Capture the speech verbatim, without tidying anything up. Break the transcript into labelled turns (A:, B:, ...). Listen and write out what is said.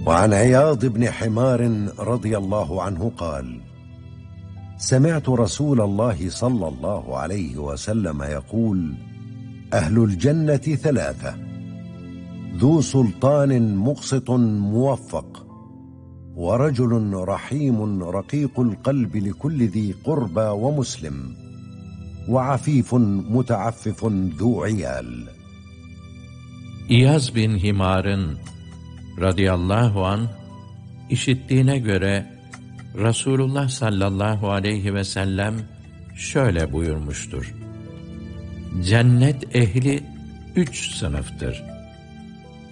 A: وعن عياض بن حمار رضي الله عنه قال: سمعت رسول الله صلى الله عليه وسلم يقول: أهل الجنة ثلاثة: ذو سلطان مقسط موفق، ورجل رحيم رقيق القلب لكل ذي قربى ومسلم، وعفيف متعفف ذو عيال.
B: İyaz bin Himar'ın radıyallahu anh işittiğine göre Resulullah sallallahu aleyhi ve sellem şöyle buyurmuştur: Cennet ehli üç sınıftır.